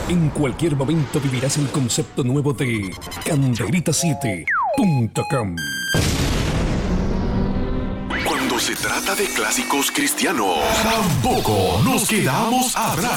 En cualquier momento vivirás el concepto nuevo de Candelita7.com. Cuando se trata de clásicos cristianos, tampoco nos quedamos atrás.